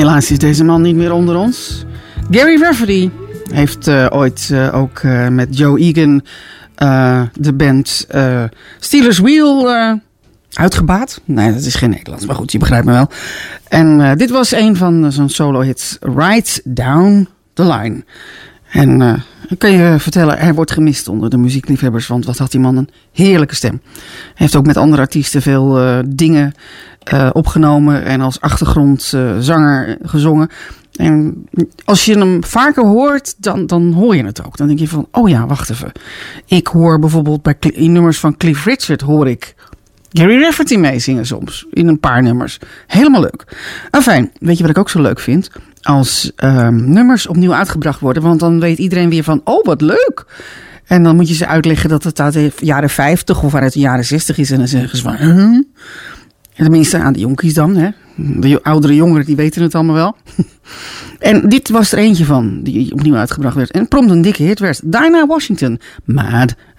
Helaas is deze man niet meer onder ons. Gary Rafferty heeft ooit ook met Joe Egan de band Steelers Wheel uitgebaat. Nee, dat is geen Nederlands, maar goed, je begrijpt me wel. En dit was een van zo'n solo-hits, Right Down the Line. En ik kan je vertellen, hij wordt gemist onder de muziekliefhebbers, want wat had die man een heerlijke stem. Hij heeft ook met andere artiesten veel dingen opgenomen en als achtergrondzanger gezongen. En als je hem vaker hoort, dan hoor je het ook. Dan denk je van, oh ja, wacht even. Ik hoor bijvoorbeeld in nummers van Cliff Richard hoor ik Gary Rafferty meezingen soms. In een paar nummers. Helemaal leuk. Enfin, weet je wat ik ook zo leuk vind? Als nummers opnieuw uitgebracht worden. Want dan weet iedereen weer van, oh wat leuk. En dan moet je ze uitleggen dat het uit de jaren 50 of uit de jaren 60 is. En dan zeggen ze van, huh? Tenminste aan de jonkies dan. Hè? De oudere jongeren die weten het allemaal wel. En dit was er eentje van die opnieuw uitgebracht werd. En prompt een dikke hit werd. Dinah Washington, Mad